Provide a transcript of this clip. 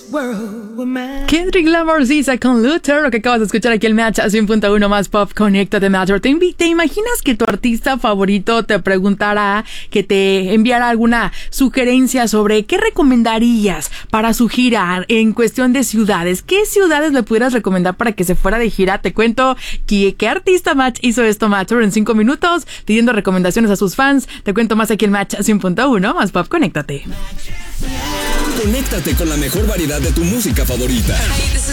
Kendrick Lamar con Luther, lo que acabas de escuchar aquí el Match a 100.1 más pop, conéctate Matter. ¿Te imaginas que tu artista favorito te preguntara, que te enviara alguna sugerencia sobre qué recomendarías para su gira en cuestión de ciudades? ¿Qué ciudades le pudieras recomendar para que se fuera de gira? Te cuento qué artista Match hizo esto, Matter, en 5 minutos, pidiendo recomendaciones a sus fans. Te cuento más aquí el Match a 100.1 más pop, conéctate. Conéctate con la mejor variedad de tu música favorita.